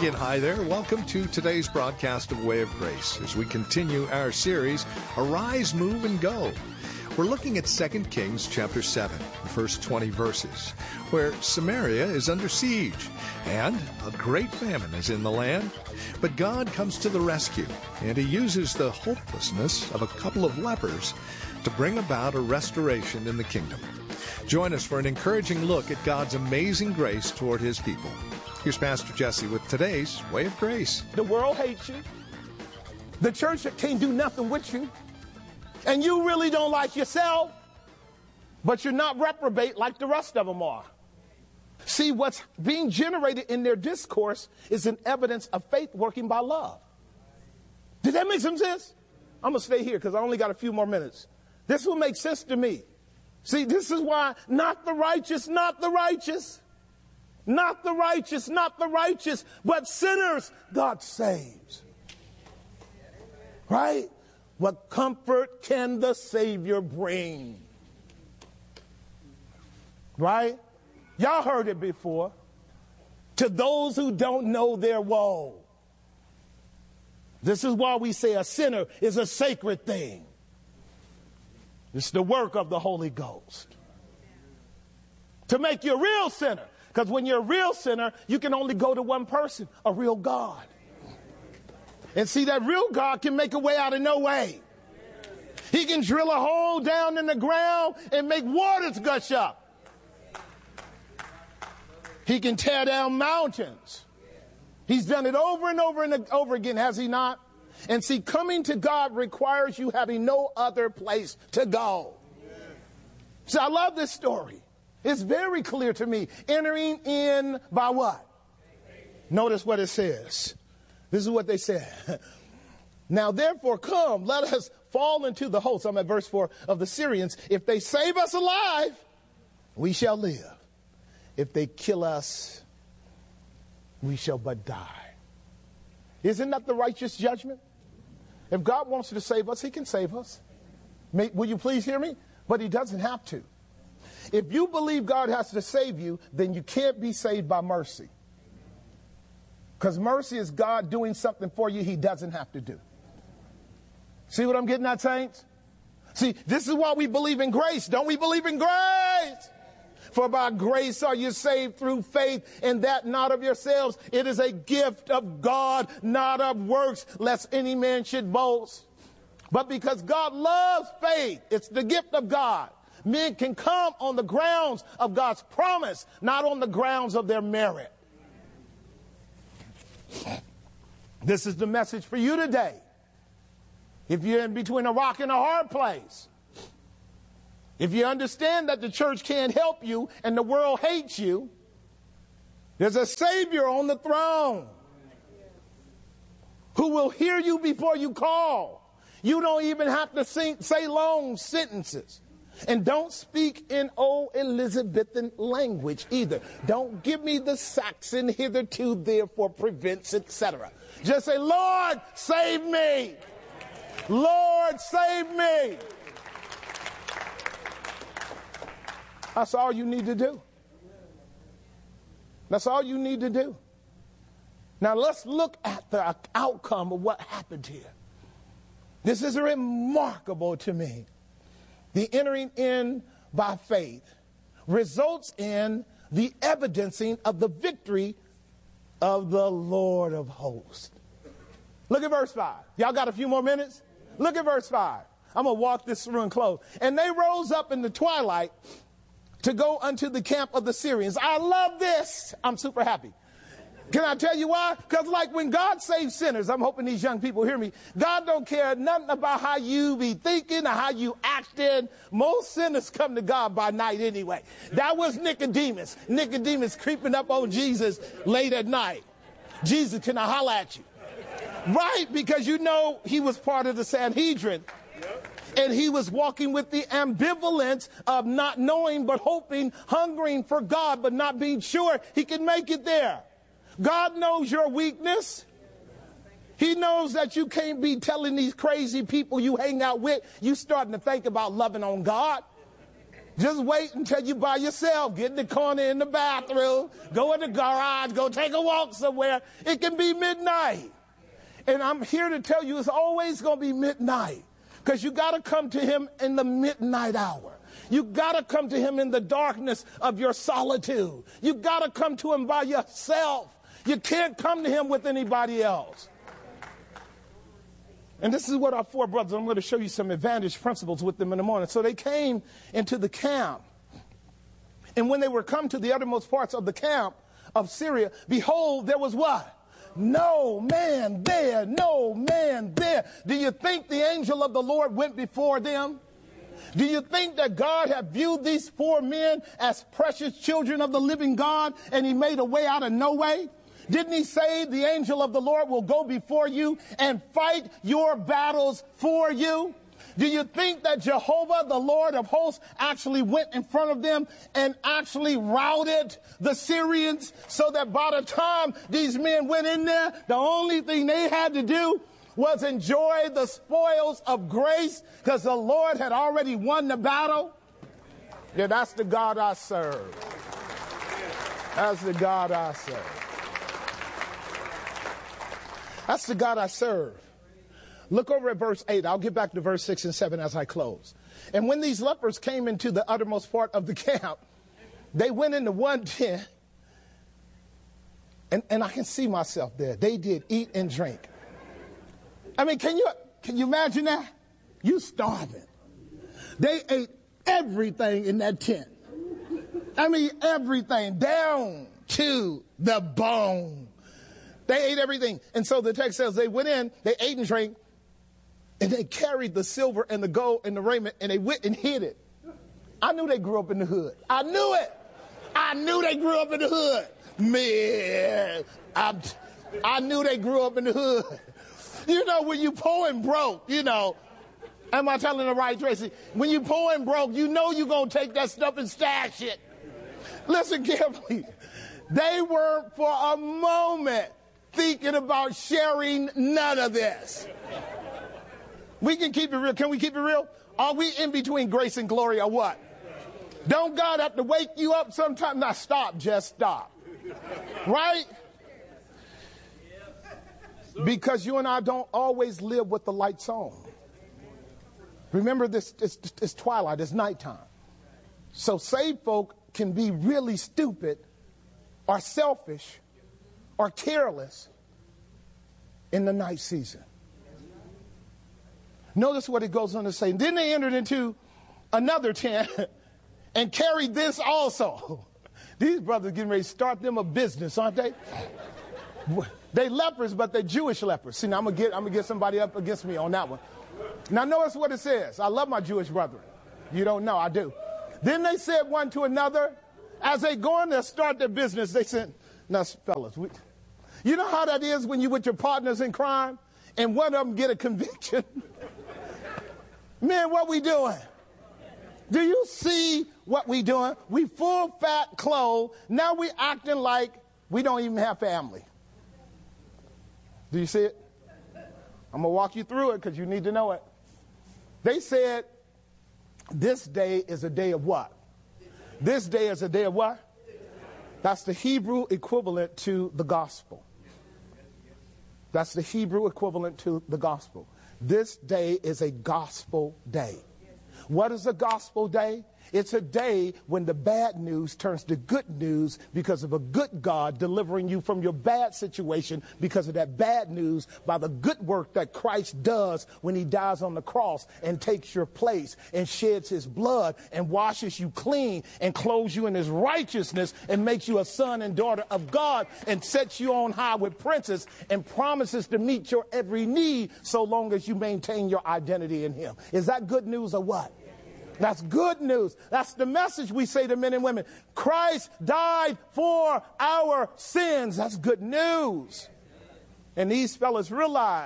again, hi there. Welcome to today's broadcast of Way of Grace as we continue our series, Arise, Move, and Go. We're looking at 2 Kings chapter 7, the first 20 verses, where Samaria is under siege and a great famine is in the land. But God comes to the rescue, and he uses the hopelessness of a couple of lepers to bring about a restoration in the kingdom. Join us for an encouraging look at God's amazing grace toward his people. Here's Pastor Jesse with today's Way of Grace. The world hates you. The church can't do nothing with you. And you really don't like yourself, but you're not reprobate like the rest of them are. See, what's being generated in their discourse is an evidence of faith working by love. Did that make some sense? I'm going to stay here because I only got a few more minutes. This will make sense to me. See, this is why not the righteous, not the righteous. Not the righteous, not the righteous, but sinners God saves. Right? What comfort can the Savior bring? Right? Y'all heard it before. To those who don't know their woe. This is why we say a sinner is a sacred thing. It's the work of the Holy Ghost. To make you a real sinner. Because when you're a real sinner, you can only go to one person, a real God. And see, that real God can make a way out of no way. He can drill a hole down in the ground and make waters gush up. He can tear down mountains. He's done it over and over and over again, has he not? And see, coming to God requires you having no other place to go. See, I love this story. It's very clear to me. Entering in by what? Notice what it says. This is what they said. Now, therefore, come, let us fall into the host. I'm at verse 4 of the Syrians. If they save us alive, we shall live. If they kill us, we shall but die. Isn't that the righteous judgment? If God wants to save us, he can save us. Will you please hear me? But he doesn't have to. If you believe God has to save you, then you can't be saved by mercy. Because mercy is God doing something for you he doesn't have to do. See what I'm getting at, saints? See, this is why we believe in grace. Don't we believe in grace? For by grace are you saved through faith, and that not of yourselves. It is a gift of God, not of works, lest any man should boast. But because God loves faith, it's the gift of God. Men can come on the grounds of God's promise, not on the grounds of their merit. This is the message for you today. If you're in between a rock and a hard place, if you understand that the church can't help you and the world hates you, there's a Savior on the throne who will hear you before you call. You don't even have to say long sentences. And don't speak in old Elizabethan language either. Don't give me the Saxon hitherto, therefore prevents, etc. Just say, Lord, save me. Lord, save me. That's all you need to do. That's all you need to do. Now let's look at the outcome of what happened here. This is remarkable to me. The entering in by faith results in the evidencing of the victory of the Lord of hosts. Look at verse 5. Y'all got a few more minutes? Look at verse 5. I'm going to walk this through and close. And they rose up in the twilight to go unto the camp of the Syrians. I love this. I'm super happy. Can I tell you why? Because like when God saves sinners, I'm hoping these young people hear me, God don't care nothing about how you be thinking or how you acting. Most sinners come to God by night anyway. That was Nicodemus. Nicodemus creeping up on Jesus late at night. Jesus, can I holler at you? Right, because you know he was part of the Sanhedrin. And he was walking with the ambivalence of not knowing but hoping, hungering for God but not being sure he can make it there. God knows your weakness. He knows that you can't be telling these crazy people you hang out with, you starting to think about loving on God. Just wait until you by yourself. Get in the corner in the bathroom. Go in the garage. Go take a walk somewhere. It can be midnight. And I'm here to tell you it's always going to be midnight. Because you got to come to him in the midnight hour. You got to come to him in the darkness of your solitude. You got to come to him by yourself. You can't come to him with anybody else. And this is what our four brothers, I'm going to show you some advantage principles with them in the morning. So they came into the camp. And when they were come to the uttermost parts of the camp of Syria, behold, there was what? No man there, no man there. Do you think the angel of the Lord went before them? Do you think that God had viewed these four men as precious children of the living God and he made a way out of no way? Didn't he say the angel of the Lord will go before you and fight your battles for you? Do you think that Jehovah, the Lord of hosts, actually went in front of them and actually routed the Syrians so that by the time these men went in there, the only thing they had to do was enjoy the spoils of grace because the Lord had already won the battle? Yeah, that's the God I serve. That's the God I serve. That's the God I serve. Look over at verse 8. I'll get back to verse 6 and 7 as I close. And when these lepers came into the uttermost part of the camp, they went into one tent, and I can see myself there. They did eat and drink. I mean, can you imagine that? You starving. They ate everything in that tent. I mean, everything down to the bone. They ate everything. And so the text says they went in, they ate and drank, and they carried the silver and the gold and the raiment, and they went and hid it. I knew they grew up in the hood. I knew it. I knew they grew up in the hood. Man, I knew they grew up in the hood. You know, when you poor and broke, you know, am I telling the right, Tracy? When you poor and broke, you know you're going to take that stuff and stash it. Listen carefully. They weren't for a moment thinking about sharing none of this. We can keep it real. Can we keep it real? Are we in between grace and glory or what? Don't God have to wake you up sometime? Now stop, just stop. Right? Because you and I don't always live with the lights on. Remember this, it's twilight, it's nighttime. So saved folk can be really stupid or selfish or careless in the night season. Notice what it goes on to say. Then they entered into another tent and carried this also. These brothers getting ready to start them a business, aren't they? They lepers, but they're Jewish lepers. See, now I'm gonna get somebody up against me on that one. Now notice what it says. I love my Jewish brethren. You don't know, I do. Then they said one to another, as they go in there start their business, they said, now fellas, you know how that is when you with your partners in crime and one of them get a conviction? Man, what we doing? Do you see what we doing? We full fat clothes. Now we acting like we don't even have family. Do you see it? I'm going to walk you through it because you need to know it. They said, this day is a day of what? This day is a day of what? That's the Hebrew equivalent to the gospel. That's the Hebrew equivalent to the gospel. This day is a gospel day. What is a gospel day? It's a day when the bad news turns to good news because of a good God delivering you from your bad situation because of that bad news by the good work that Christ does when he dies on the cross and takes your place and sheds his blood and washes you clean and clothes you in his righteousness and makes you a son and daughter of God and sets you on high with princes and promises to meet your every need so long as you maintain your identity in him. Is that good news or what? That's good news. That's the message we say to men and women. Christ died for our sins. That's good news. And these fellas realized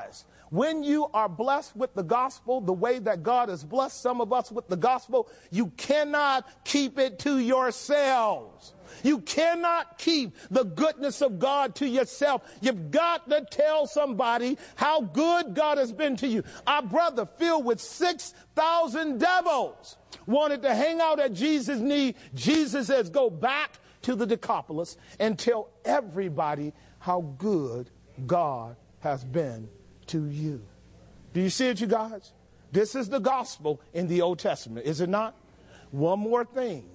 When you are blessed with the gospel, the way that God has blessed some of us with the gospel, you cannot keep it to yourselves. You cannot keep the goodness of God to yourself. You've got to tell somebody how good God has been to you. Our brother, filled with 6,000 devils, wanted to hang out at Jesus' knee. Jesus says, go back to the Decapolis and tell everybody how good God has been to you. Do you see it, you guys? This is the gospel in the Old Testament, is it not? One more thing.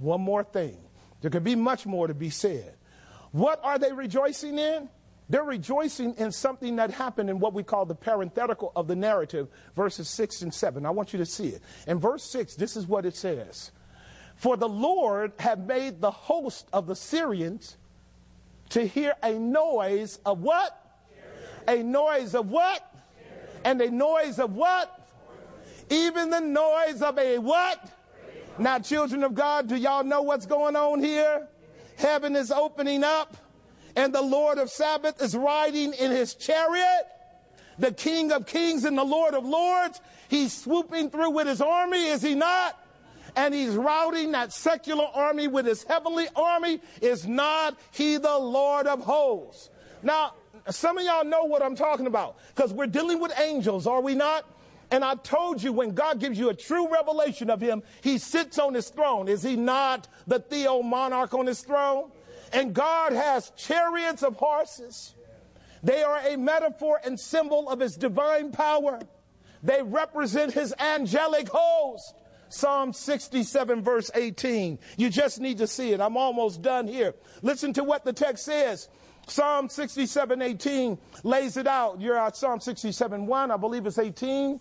There could be much more to be said. What are they rejoicing in? They're rejoicing in something that happened in what we call the parenthetical of the narrative, verses 6 and 7. I want you to see it. In verse 6, this is what it says. For the Lord had made the host of the Syrians to hear a noise of what? A noise of what? And a noise of what? Even the noise of a what? Now, children of God, do y'all know what's going on here? Heaven is opening up, and the Lord of Sabbath is riding in his chariot. The King of Kings and the Lord of Lords, he's swooping through with his army, is he not? And he's routing that secular army with his heavenly army. Is not he the Lord of hosts? Now, some of y'all know what I'm talking about, because we're dealing with angels, are we not? And I told you, when God gives you a true revelation of him, he sits on his throne. Is he not the theomonarch on his throne? And God has chariots of horses. They are a metaphor and symbol of his divine power. They represent his angelic host. Psalm 67, verse 18. You just need to see it. I'm almost done here. Listen to what the text says. Psalm 67, 18 lays it out. You're at Psalm 67, 1. I believe it's 18.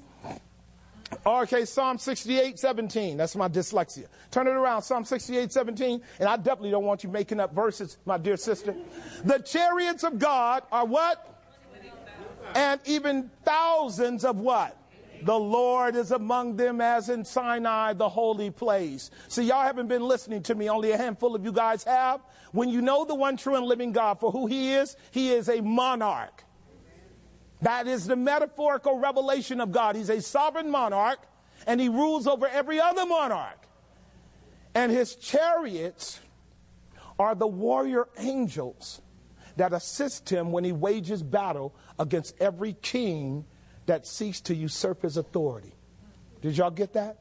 Okay, Psalm 68, 17. That's my dyslexia. Turn it around, Psalm 68, 17. And I definitely don't want you making up verses, my dear sister. The chariots of God are what? And even thousands of what? The Lord is among them, as in Sinai, the holy place. So y'all haven't been listening to me. Only a handful of you guys have. When you know the one true and living God for who he is a monarch. That is the metaphorical revelation of God. He's a sovereign monarch, and he rules over every other monarch. And his chariots are the warrior angels that assist him when he wages battle against every king that seeks to usurp his authority. Did y'all get that?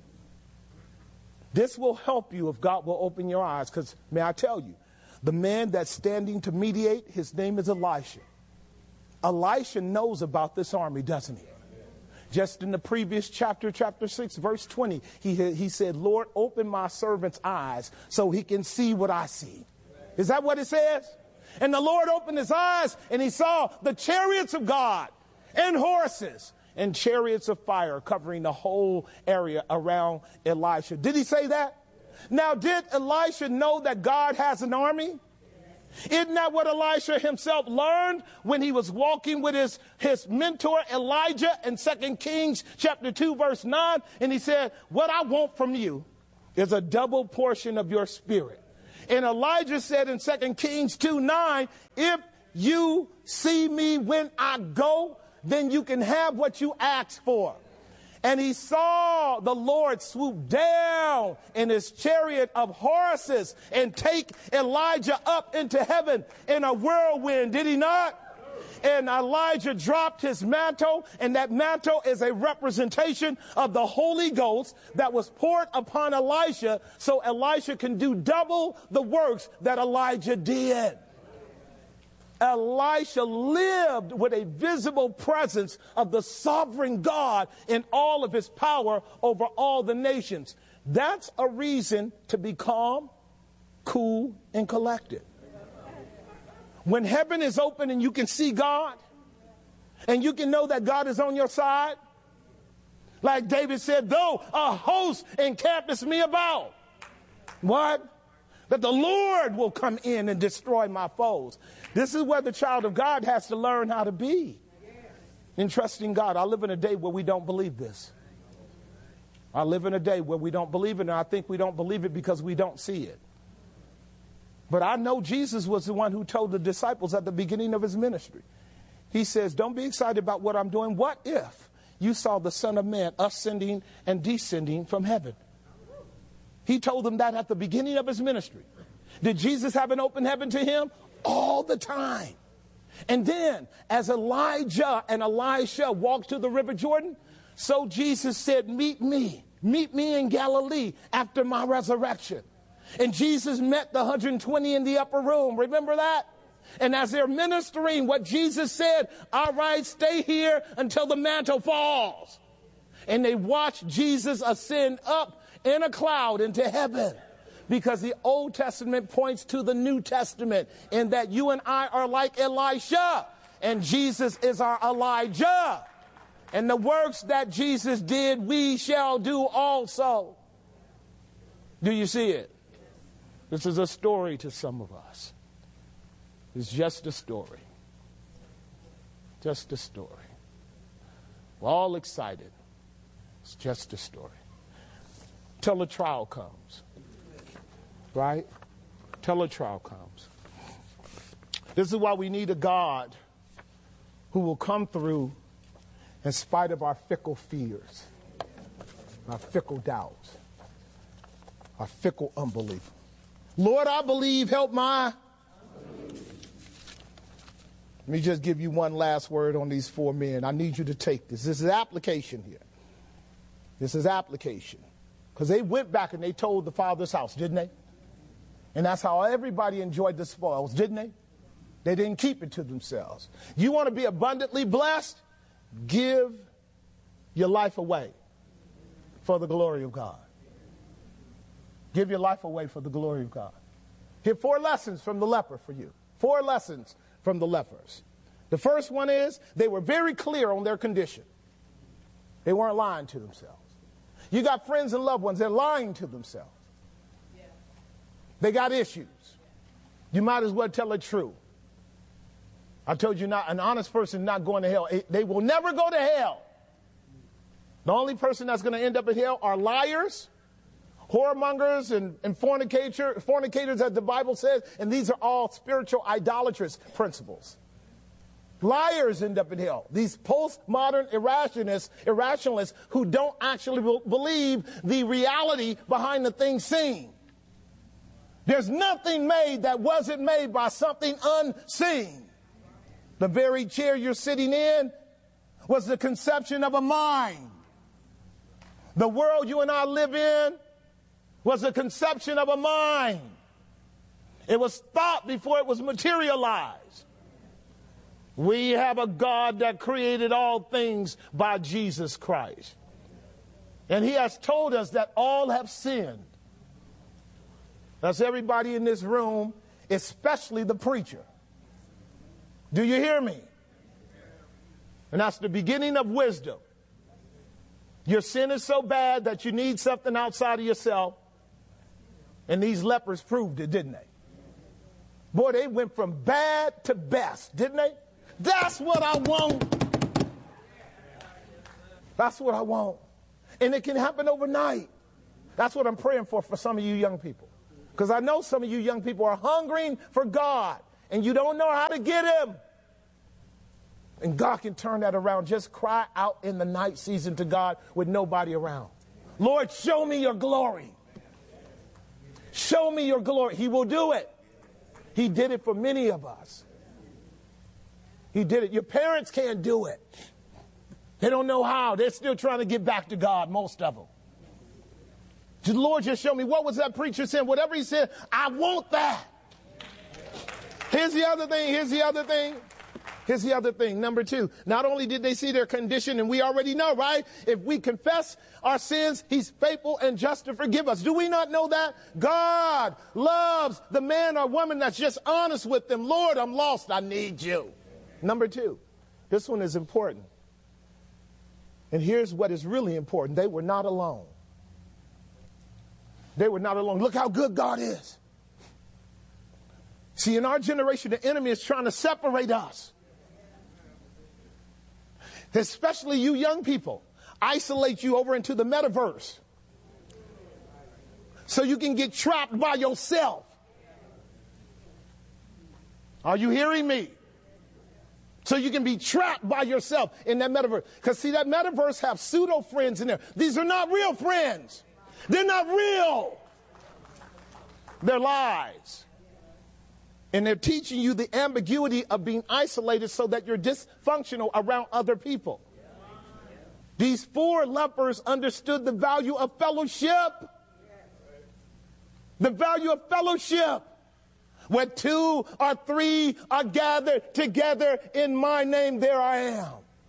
This will help you if God will open your eyes, because may I tell you, the man that's standing to mediate, his name is Elisha. Elisha knows about this army, doesn't he? Just in the previous chapter 6, verse 20, he said, Lord, open my servant's eyes so he can see what I see. Is that what it says? And the Lord opened his eyes, and he saw the chariots of God and horses and chariots of fire covering the whole area around Elisha. Did he say that? Now, did Elisha know that God has an army? Isn't that what Elisha himself learned when he was walking with his mentor Elijah in 2 Kings chapter 2, verse 9? And he said, what I want from you is a double portion of your spirit. And Elijah said in 2 Kings 2, 9, if you see me when I go, then you can have what you ask for. And he saw the Lord swoop down in his chariot of horses and take Elijah up into heaven in a whirlwind. Did he not? And Elijah dropped his mantle, and that mantle is a representation of the Holy Ghost that was poured upon Elisha, so Elisha can do double the works that Elijah did. Elisha lived with a visible presence of the sovereign God in all of his power over all the nations. That's a reason to be calm, cool, and collected. When heaven is open and you can see God, and you can know that God is on your side, like David said, though a host encampeth me about, what? That the Lord will come in and destroy my foes. This is where the child of God has to learn how to be. In trusting God. I live in a day where we don't believe this. I live in a day where we don't believe it, and I think we don't believe it because we don't see it. But I know Jesus was the one who told the disciples at the beginning of his ministry. He says, don't be excited about what I'm doing. What if you saw the Son of Man ascending and descending from heaven? He told them that at the beginning of his ministry. Did Jesus have an open heaven to him? All the time. And then, as Elijah and Elisha walked to the River Jordan, so Jesus said, meet me in Galilee after my resurrection. And Jesus met the 120 in the upper room. Remember that? And as they're ministering, what Jesus said, all right, stay here until the mantle falls. And they watched Jesus ascend up in a cloud into heaven. Because the Old Testament points to the New Testament in that you and I are like Elisha, and Jesus is our Elijah. And the works that Jesus did, we shall do also. Do you see it? This is a story to some of us. It's just a story. Just a story. We're all excited. It's just a story. Till a trial comes. Right? Till a trial comes. This is why we need a God who will come through in spite of our fickle fears, our fickle doubts, our fickle unbelief. Lord, I believe, help my... Let me just give you one last word on these four men. I need you to take this. This is application here. This is application. Because they went back and they told the Father's house, didn't they? And that's how everybody enjoyed the spoils, didn't they? They didn't keep it to themselves. You want to be abundantly blessed? Give your life away for the glory of God. Give your life away for the glory of God. Here are 4 lessons from the leper for you. 4 lessons from the lepers. The first one is they were very clear on their condition. They weren't lying to themselves. You got friends and loved ones, they're lying to themselves. They got issues. You might as well tell the truth. I told you, not an honest person is not going to hell. They will never go to hell. The only person that's going to end up in hell are liars, whoremongers, and fornicators, as the Bible says. And these are all spiritual idolatrous principles. Liars end up in hell. These postmodern irrationalists who don't actually believe the reality behind the things seen. There's nothing made that wasn't made by something unseen. The very chair you're sitting in was the conception of a mind. The world you and I live in was the conception of a mind. It was thought before it was materialized. We have a God that created all things by Jesus Christ. And he has told us that all have sinned. That's everybody in this room, especially the preacher. Do you hear me? And that's the beginning of wisdom. Your sin is so bad that you need something outside of yourself. And these lepers proved it, didn't they? Boy, they went from bad to best, didn't they? That's what I want. That's what I want. And it can happen overnight. That's what I'm praying for some of you young people. Because I know some of you young people are hungering for God and you don't know how to get him. And God can turn that around. Just cry out in the night season to God with nobody around. Lord, show me your glory. Show me your glory. He will do it. He did it for many of us. He did it. Your parents can't do it. They don't know how. They're still trying to get back to God, most of them. The Lord, just show me. What was that preacher saying? Whatever he said, I want that. Here's the other thing. Here's the other thing. Here's the other thing. Number 2, not only did they see their condition, and we already know, right? If we confess our sins, he's faithful and just to forgive us. Do we not know that? God loves the man or woman that's just honest with them. Lord, I'm lost. I need you. Number 2, this one is important. And here's what is really important. They were not alone. They were not alone. Look how good God is. See, in our generation, the enemy is trying to separate us. Especially you young people. Isolate you over into the metaverse. So you can get trapped by yourself. Are you hearing me? So you can be trapped by yourself in that metaverse. Because see, that metaverse have pseudo friends in there. These are not real friends. They're not real. They're lies. And they're teaching you the ambiguity of being isolated so that you're dysfunctional around other people. These four lepers understood the value of fellowship. The value of fellowship. Where 2 or 3 are gathered together in my name, there I am.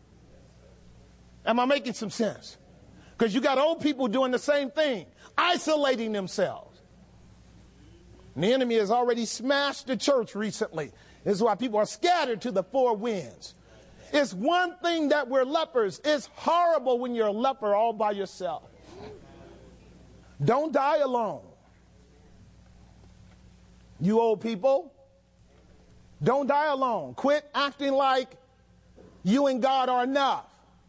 Am I making some sense? Because you got old people doing the same thing, isolating themselves. And the enemy has already smashed the church recently. This is why people are scattered to the 4 winds. It's one thing that we're lepers. It's horrible when you're a leper all by yourself. Don't die alone. You old people, don't die alone. Quit acting like you and God are enough.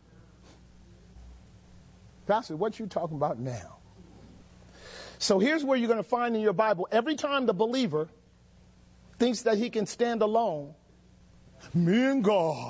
Pastor, what you talking about now? So here's where you're going to find in your Bible, every time the believer thinks that he can stand alone, me and God,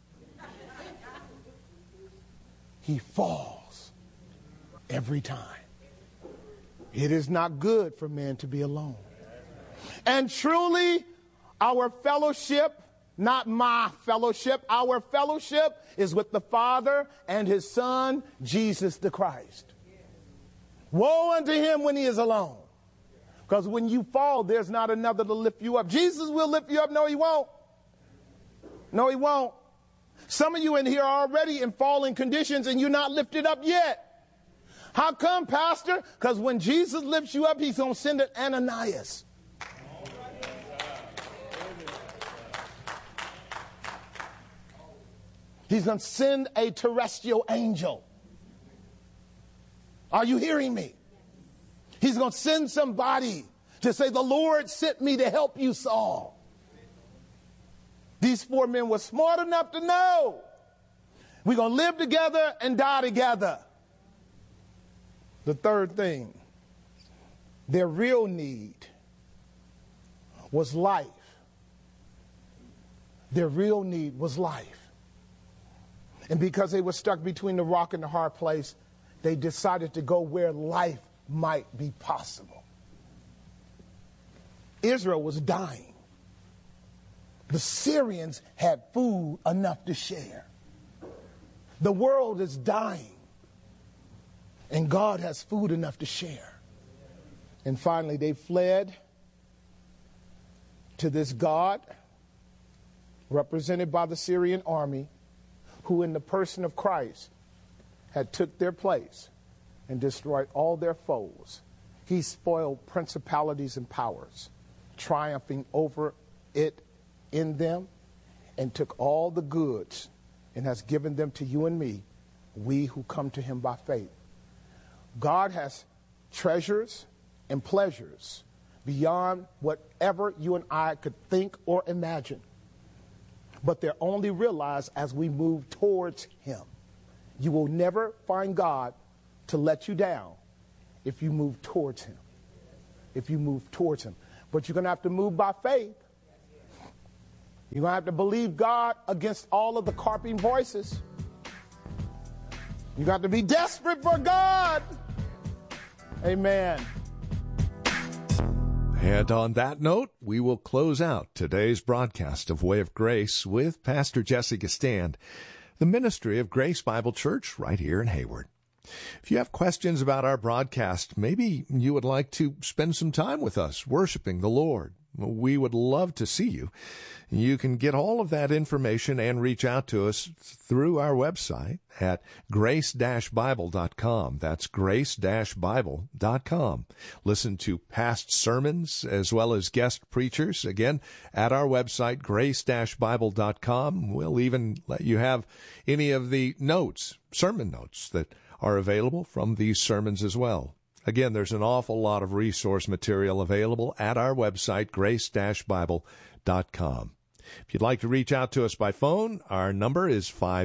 he falls every time. It is not good for man to be alone. And truly, our fellowship, not my fellowship, our fellowship is with the Father and his Son, Jesus the Christ. Woe unto him when he is alone. Because when you fall, there's not another to lift you up. Jesus will lift you up. No, he won't. No, he won't. Some of you in here are already in fallen conditions and you're not lifted up yet. How come, Pastor? Because when Jesus lifts you up, he's going to send an Ananias. He's going to send a terrestrial angel. Are you hearing me? He's going to send somebody to say, the Lord sent me to help you, Saul. These 4 men were smart enough to know we're going to live together and die together. The third thing, their real need was life. Their real need was life. And because they were stuck between the rock and the hard place, they decided to go where life might be possible. Israel was dying. The Syrians had food enough to share. The world is dying. And God has food enough to share. And finally, they fled to this God, represented by the Syrian army, who in the person of Christ had took their place and destroyed all their foes. He spoiled principalities and powers, triumphing over it in them, and took all the goods and has given them to you and me, we who come to him by faith. God has treasures and pleasures beyond whatever you and I could think or imagine. But they're only realized as we move towards him. You will never find God to let you down if you move towards him. If you move towards him. But you're going to have to move by faith. You're going to have to believe God against all of the carping voices. You got to be desperate for God. Amen. And on that note, we will close out today's broadcast of Way of Grace with Pastor Jesse Gistand, the ministry of Grace Bible Church right here in Hayward. If you have questions about our broadcast, maybe you would like to spend some time with us worshiping the Lord, we would love to see you. You can get all of that information and reach out to us through our website at grace-bible.com. That's grace-bible.com. Listen to past sermons as well as guest preachers, again, at our website, grace-bible.com. We'll even let you have any of the notes, sermon notes, that are available from these sermons as well. Again, there's an awful lot of resource material available at our website, grace-bible.com. If you'd like to reach out to us by phone, our number is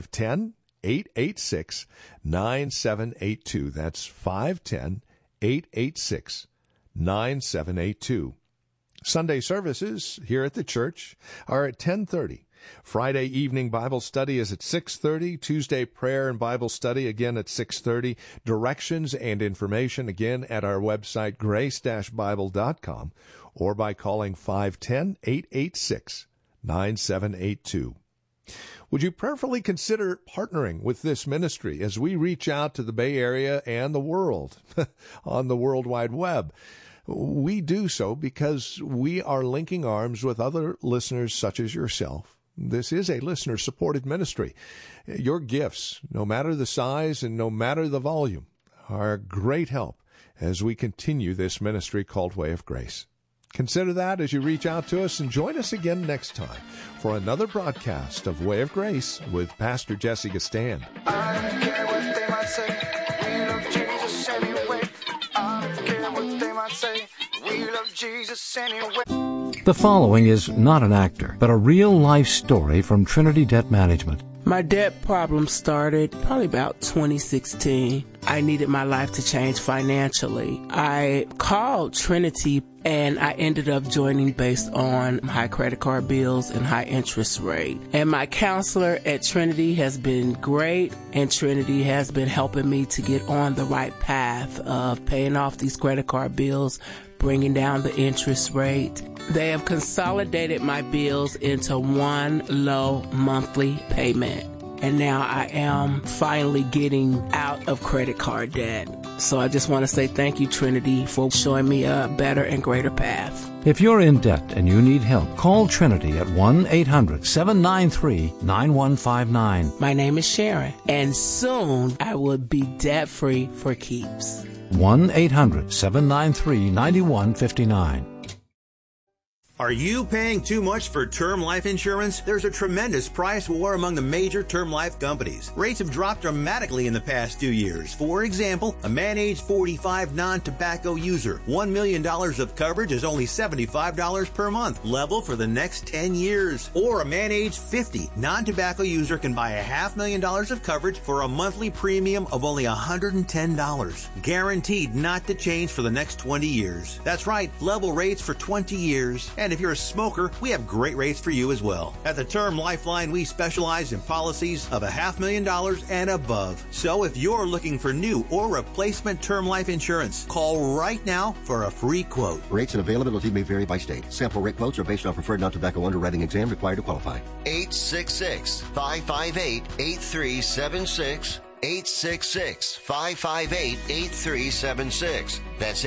510-886-9782. That's 510-886-9782. Sunday services here at the church are at 10:30. Friday evening Bible study is at 6:30. Tuesday prayer and Bible study again at 6:30. Directions and information again at our website, grace-bible.com, or by calling 510-886-9782. Would you prayerfully consider partnering with this ministry as we reach out to the Bay Area and the world on the World Wide Web? We do so because we are linking arms with other listeners such as yourself. This is a listener-supported ministry. Your gifts, no matter the size and no matter the volume, are a great help as we continue this ministry called Way of Grace. Consider that as you reach out to us, and join us again next time for another broadcast of Way of Grace with Pastor Jesse Gistand. I don't care what they might say, we love Jesus anyway. I don't care what they might say, we love Jesus anyway. The following is not an actor, but a real-life story from Trinity Debt Management. My debt problem started probably about 2016. I needed my life to change financially. I called Trinity and I ended up joining based on high credit card bills and high interest rate. And my counselor at Trinity has been great, and Trinity has been helping me to get on the right path of paying off these credit card bills, bringing down the interest rate. They have consolidated my bills into one low monthly payment. And now I am finally getting out of credit card debt. So I just want to say thank you, Trinity, for showing me a better and greater path. If you're in debt and you need help, call Trinity at 1-800-793-9159. My name is Sharon, and soon I will be debt-free for keeps. 1-800-793-9159. Are you paying too much for term life insurance? There's a tremendous price war among the major term life companies. Rates have dropped dramatically in the past 2 years. For example, a man age 45 non-tobacco user, $1 million of coverage is only $75 per month, level for the next 10 years. Or a man age 50 non-tobacco user can buy $500,000 of coverage for a monthly premium of only $110, guaranteed not to change for the next 20 years. That's right, level rates for 20 years. And if you're a smoker, we have great rates for you as well. At the Term Lifeline, we specialize in policies of $500,000 and above. So if you're looking for new or replacement term life insurance, call right now for a free quote. Rates and availability may vary by state. Sample rate quotes are based on preferred non-tobacco underwriting exam required to qualify. 866-558-8376. 866-558-8376. That's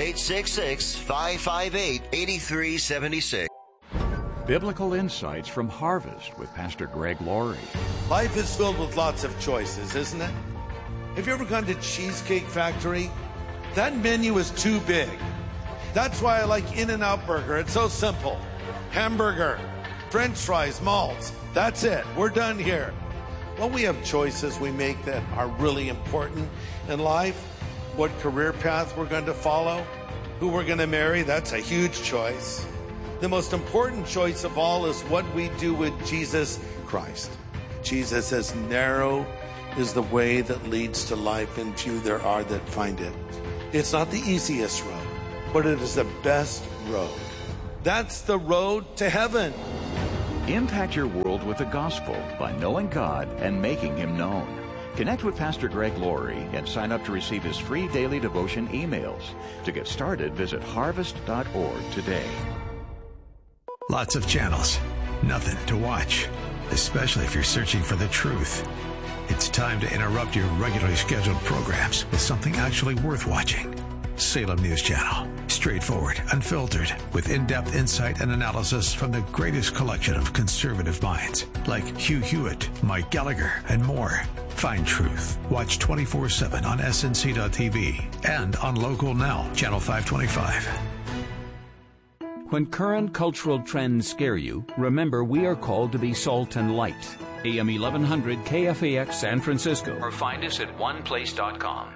866-558-8376. Biblical Insights from Harvest with Pastor Greg Laurie. Life is filled with lots of choices, isn't it? Have you ever gone to Cheesecake Factory? That menu is too big. That's why I like In-N-Out Burger. It's so simple. Hamburger, French fries, malts. That's it. We're done here. Well, we have choices we make that are really important in life. What career path we're going to follow, who we're going to marry, that's a huge choice. The most important choice of all is what we do with Jesus Christ. Jesus says, narrow is the way that leads to life, and few there are that find it. It's not the easiest road, but it is the best road. That's the road to heaven. Impact your world with the gospel by knowing God and making Him known. Connect with Pastor Greg Laurie and sign up to receive his free daily devotion emails. To get started, visit harvest.org today. Lots of channels, nothing to watch, especially if you're searching for the truth. It's time to interrupt your regularly scheduled programs with something actually worth watching. Salem News Channel. Straightforward, unfiltered, with in-depth insight and analysis from the greatest collection of conservative minds like Hugh Hewitt, Mike Gallagher, and more. Find truth. Watch 24/7 on SNC.TV and on Local Now, Channel 525. When current cultural trends scare you, remember we are called to be salt and light. AM 1100 KFAX San Francisco. Or find us at oneplace.com.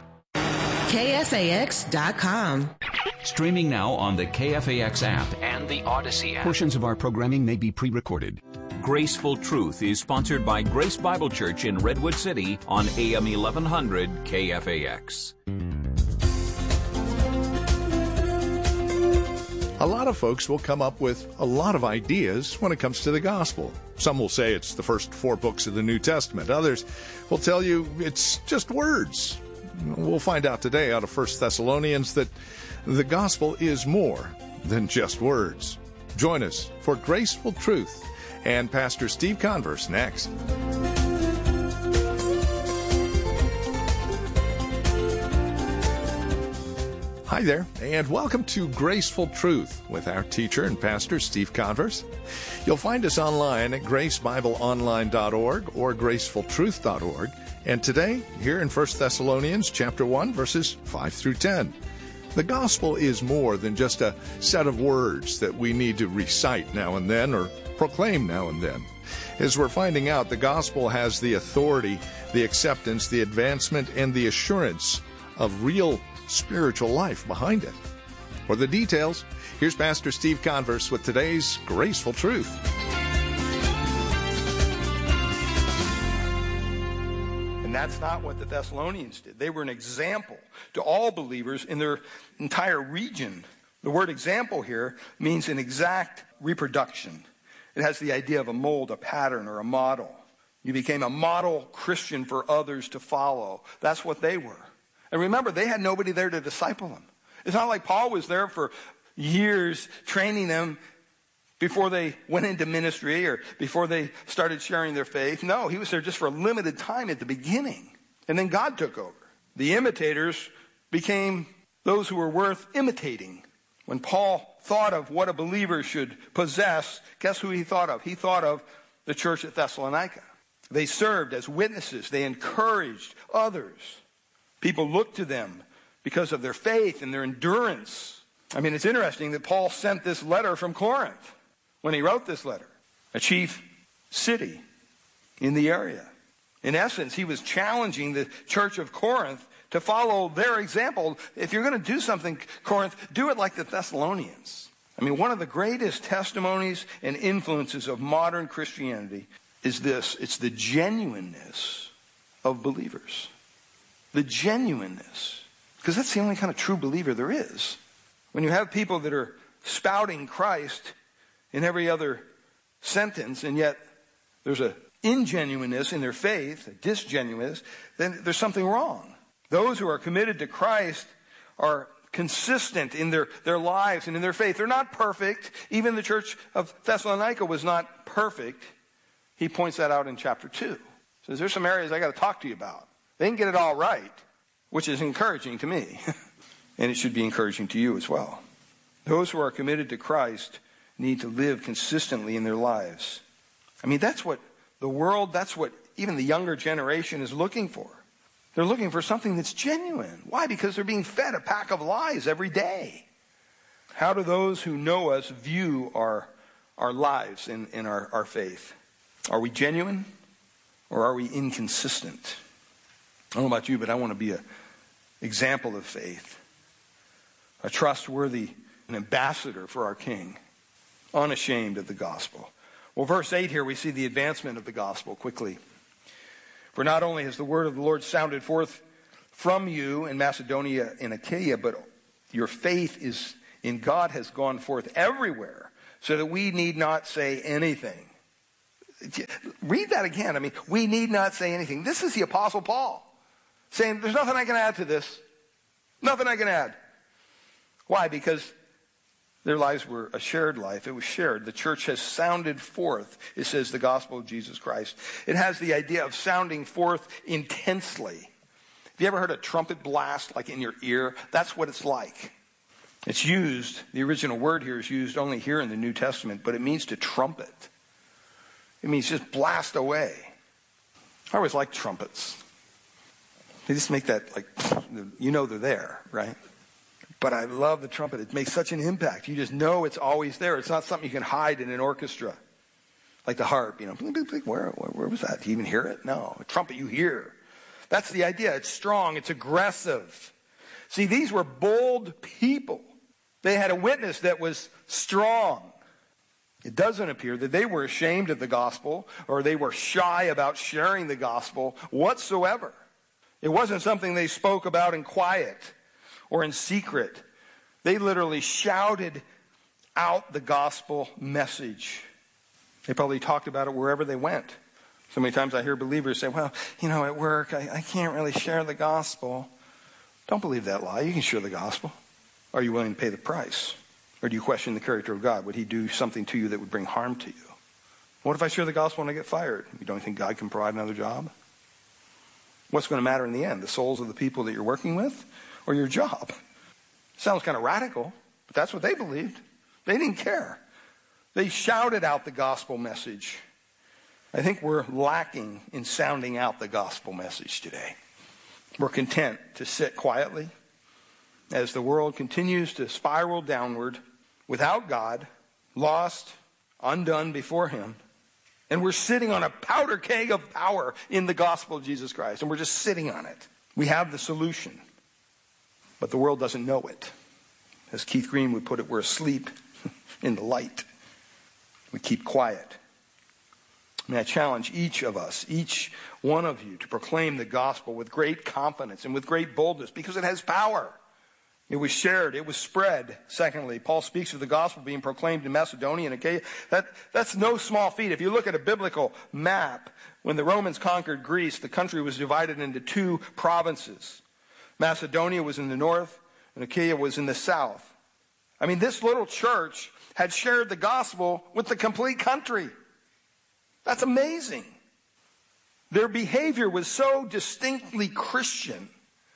KFAX.com. Streaming now on the KFAX app and the Odyssey app. Portions of our programming may be pre-recorded. Graceful Truth is sponsored by Grace Bible Church in Redwood City on AM 1100 KFAX. A lot of folks will come up with a lot of ideas when it comes to the gospel. Some will say it's the first 4 books of the New Testament. Others will tell you it's just words. We'll find out today out of 1 Thessalonians that the gospel is more than just words. Join us for Graceful Truth and Pastor Steve Converse next. Hi there, and welcome to Graceful Truth with our teacher and pastor, Steve Converse. You'll find us online at gracebibleonline.org or gracefultruth.org. And today, here in 1 Thessalonians chapter 1, verses 5 through 10. The gospel is more than just a set of words that we need to recite now and then or proclaim now and then. As we're finding out, the gospel has the authority, the acceptance, the advancement, and the assurance of real spiritual life behind it. For the details, here's Pastor Steve Converse with today's Graceful Truth. And that's not what the Thessalonians did. They were an example to all believers in their entire region. The word example here means an exact reproduction. It has the idea of a mold, a pattern, or a model. You became a model Christian for others to follow. That's what they were. And remember, they had nobody there to disciple them. It's not like Paul was there for years training them before they went into ministry or before they started sharing their faith. No, he was there just for a limited time at the beginning. And then God took over. The imitators became those who were worth imitating. When Paul thought of what a believer should possess, guess who he thought of? He thought of the church at Thessalonica. They served as witnesses. They encouraged others. People looked to them because of their faith and their endurance. I mean, it's interesting that Paul sent this letter from Corinth when he wrote this letter, a chief city in the area. In essence, he was challenging the church of Corinth to follow their example. If you're going to do something, Corinth, do it like the Thessalonians. I mean, one of the greatest testimonies and influences of modern Christianity is this. It's the genuineness of believers. The genuineness. Because that's the only kind of true believer there is. When you have people that are spouting Christ in every other sentence, and yet there's an ingenuineness in their faith, a disgenuineness, then there's something wrong. Those who are committed to Christ are consistent in their lives and in their faith. They're not perfect. Even the church of Thessalonica was not perfect. He points that out in chapter 2. Says, there's some areas I got to talk to you about. They didn't get it all right, which is encouraging to me. And it should be encouraging to you as well. Those who are committed to Christ need to live consistently in their lives. I mean, that's what the world, that's what even the younger generation is looking for. They're looking for something that's genuine. Why? Because they're being fed a pack of lies every day. How do those who know us view our lives in our faith? Are we genuine or are we inconsistent? I don't know about you, but I want to be an example of faith. A trustworthy, an ambassador for our King. Unashamed of the gospel. Well, verse 8 here, we see the advancement of the gospel quickly. For not only has the word of the Lord sounded forth from you in Macedonia and Achaia, but your faith is in God has gone forth everywhere, so that we need not say anything. Read that again. I mean, we need not say anything. This is the Apostle Paul saying, there's nothing I can add to this. Nothing I can add. Why? Because their lives were a shared life. It was shared. The church has sounded forth, it says, the gospel of Jesus Christ. It has the idea of sounding forth intensely. Have you ever heard a trumpet blast like in your ear? That's what it's like. It's used, the original word here is used only here in the New Testament, but it means to trumpet. It means just blast away. I always like trumpets. They just make that, like, you know they're there, right? But I love the trumpet. It makes such an impact. You just know it's always there. It's not something you can hide in an orchestra. Like the harp, you know. Where was that? Do you even hear it? No. A trumpet you hear. That's the idea. It's strong. It's aggressive. See, these were bold people. They had a witness that was strong. It doesn't appear that they were ashamed of the gospel or they were shy about sharing the gospel whatsoever. It wasn't something they spoke about in quiet or in secret. They literally shouted out the gospel message. They probably talked about it wherever they went. So many times I hear believers say, well, at work, I can't really share the gospel. Don't believe that lie. You can share the gospel. Are you willing to pay the price? Or do you question the character of God? Would he do something to you that would bring harm to you? What if I share the gospel and I get fired? You don't think God can provide another job? What's going to matter in the end? The souls of the people that you're working with or your job? Sounds kind of radical, but that's what they believed. They didn't care. They shouted out the gospel message. I think we're lacking in sounding out the gospel message today. We're content to sit quietly as the world continues to spiral downward without God, lost, undone before him. And we're sitting on a powder keg of power in the gospel of Jesus Christ. And we're just sitting on it. We have the solution. But the world doesn't know it. As Keith Green would put it, we're asleep in the light. We keep quiet. May I challenge each of us, each one of you, to proclaim the gospel with great confidence and with great boldness because it has power. It was shared. It was spread. Secondly, Paul speaks of the gospel being proclaimed in Macedonia and Achaia. That's no small feat. If you look at a biblical map, when the Romans conquered Greece, the country was divided into two provinces. Macedonia was in the north and Achaia was in the south. I mean, this little church had shared the gospel with the complete country. That's amazing. Their behavior was so distinctly Christian,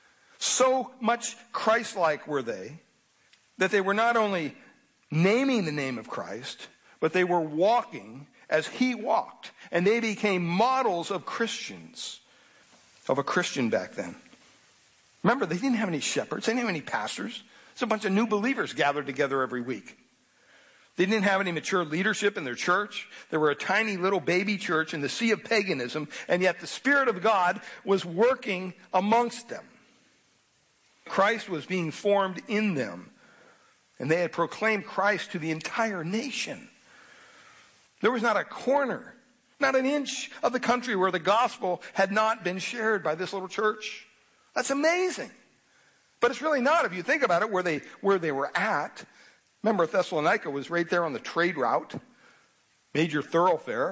so much Christ-like were they, that they were not only naming the name of Christ, but they were walking as he walked. And they became models of Christians, of a Christian back then. Remember, they didn't have any shepherds. They didn't have any pastors. It's a bunch of new believers gathered together every week. They didn't have any mature leadership in their church. They were a tiny little baby church in the sea of paganism, and yet the Spirit of God was working amongst them. Christ was being formed in them, and they had proclaimed Christ to the entire nation. There was not a corner, not an inch of the country where the gospel had not been shared by this little church. That's amazing. But it's really not, if you think about it, where they were at. Remember, Thessalonica was right there on the trade route, major thoroughfare.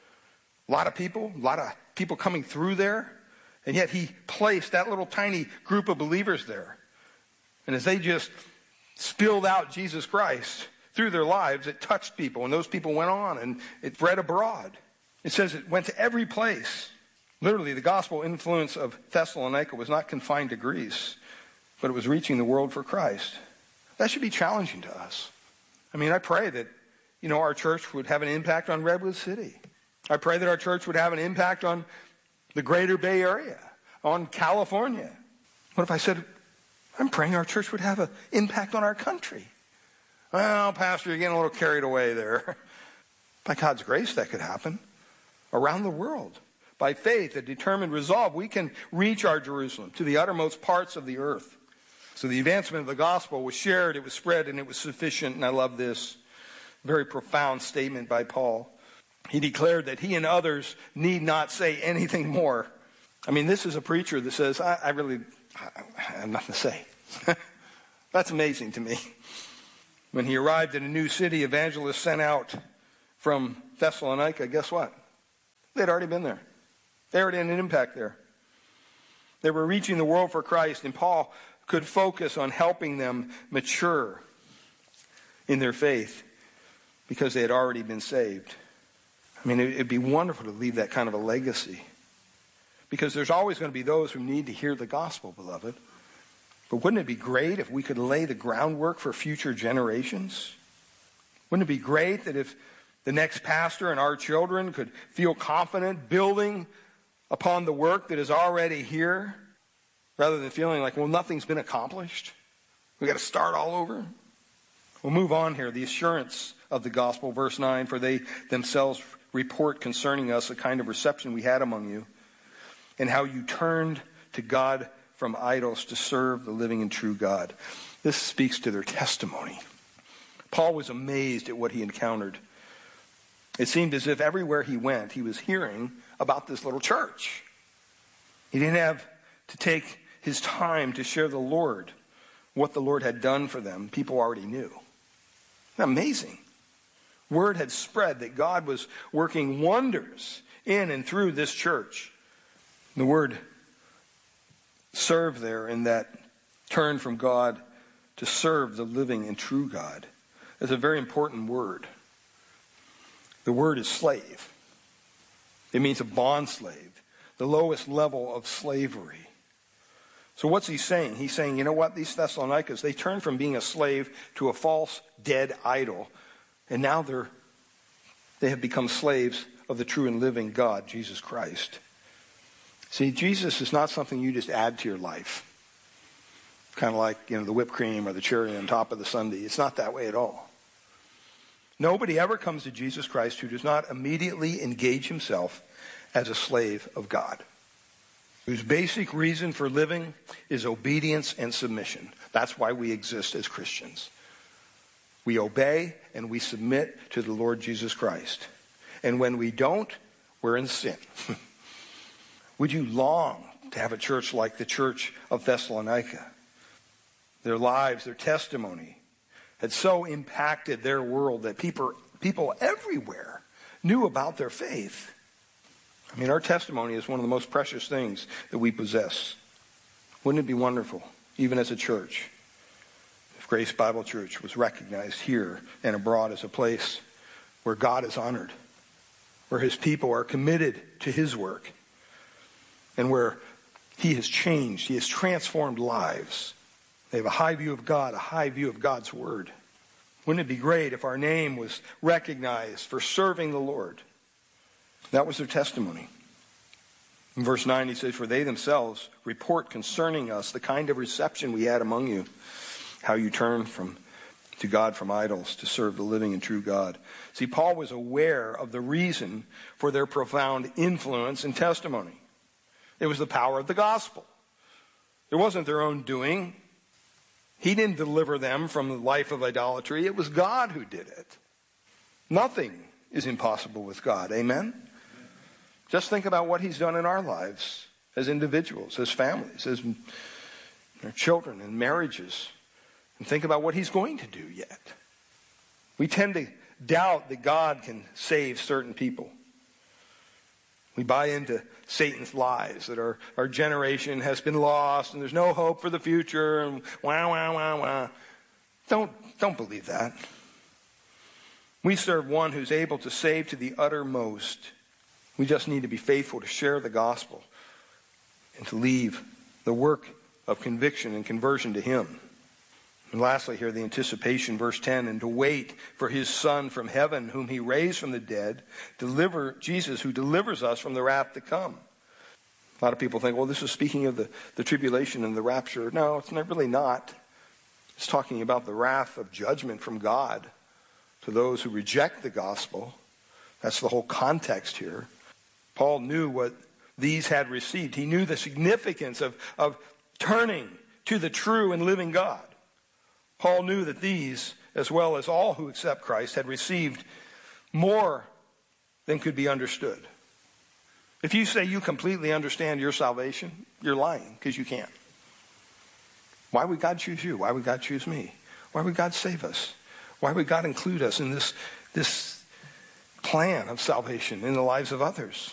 A lot of people coming through there. And yet he placed that little tiny group of believers there. And as they just spilled out Jesus Christ through their lives, it touched people. And those people went on and it spread abroad. It says it went to every place. Literally, the gospel influence of Thessalonica was not confined to Greece, but it was reaching the world for Christ. That should be challenging to us. I mean, I pray that, our church would have an impact on Redwood City. I pray that our church would have an impact on the greater Bay Area, on California. What if I said, I'm praying our church would have an impact on our country? Well, Pastor, you're getting a little carried away there. By God's grace, that could happen around the world. By faith, a determined resolve, we can reach our Jerusalem to the uttermost parts of the earth. So the advancement of the gospel was shared, it was spread, and it was sufficient. And I love this very profound statement by Paul. He declared that he and others need not say anything more. I mean, this is a preacher that says, I have nothing to say. That's amazing to me. When he arrived in a new city, evangelists sent out from Thessalonica, guess what? They'd already been there. They already had an impact there. They were reaching the world for Christ, and Paul could focus on helping them mature in their faith because they had already been saved. I mean, it'd be wonderful to leave that kind of a legacy. Because there's always going to be those who need to hear the gospel, beloved. But wouldn't it be great if we could lay the groundwork for future generations? Wouldn't it be great that if the next pastor and our children could feel confident building upon the work that is already here, rather than feeling like, well, nothing's been accomplished? We've got to start all over. We'll move on here. The assurance of the gospel, verse 9, for they themselves report concerning us the kind of reception we had among you, and how you turned to God from idols to serve the living and true God. This speaks to their testimony. Paul was amazed at what he encountered. It seemed as if everywhere he went, he was hearing about this little church. He didn't have to take his time to share the Lord, what the Lord had done for them. People already knew. Amazing. Word had spread that God was working wonders in and through this church. The word serve there in that turn from God to serve the living and true God is a very important word. The word is slave. It means a bond slave, the lowest level of slavery. So what's he saying? He's saying, you know what? These Thessalonians, they turned from being a slave to a false, dead idol. And now they have become slaves of the true and living God, Jesus Christ. See, Jesus is not something you just add to your life. Kind of like, the whipped cream or the cherry on top of the sundae. It's not that way at all. Nobody ever comes to Jesus Christ who does not immediately engage himself as a slave of God, whose basic reason for living is obedience and submission. That's why we exist as Christians. We obey and we submit to the Lord Jesus Christ. And when we don't, we're in sin. Would you long to have a church like the church of Thessalonica? Their lives, their testimony had so impacted their world that people everywhere knew about their faith. I mean, our testimony is one of the most precious things that we possess. Wouldn't it be wonderful, even as a church, if Grace Bible Church was recognized here and abroad as a place where God is honored, where his people are committed to his work, and where he has changed, he has transformed lives. They have a high view of God, a high view of God's word. Wouldn't it be great if our name was recognized for serving the Lord? That was their testimony. In verse 9 he says, for they themselves report concerning us the kind of reception we had among you, how you turned to God from idols to serve the living and true God. See, Paul was aware of the reason for their profound influence and testimony. It was the power of the gospel. It wasn't their own doing. He didn't deliver them from the life of idolatry. It was God who did it. Nothing is impossible with God. Amen? Just think about what he's done in our lives as individuals, as families, as our children and marriages. And think about what he's going to do yet. We tend to doubt that God can save certain people. We buy into Satan's lies that our generation has been lost and there's no hope for the future and wah. Don't believe that. We serve one who's able to save to the uttermost. We just need to be faithful to share the gospel and to leave the work of conviction and conversion to him. And lastly here, the anticipation, verse 10, and to wait for his Son from heaven, whom he raised from the dead, Jesus, who delivers us from the wrath to come. A lot of people think, well, this is speaking of the tribulation and the rapture. No, it's really not. It's talking about the wrath of judgment from God to those who reject the gospel. That's the whole context here. Paul knew what these had received. He knew the significance of turning to the true and living God. Paul knew that these, as well as all who accept Christ, had received more than could be understood. If you say you completely understand your salvation, you're lying, because you can't. Why would God choose you? Why would God choose me? Why would God save us? Why would God include us in this plan of salvation in the lives of others?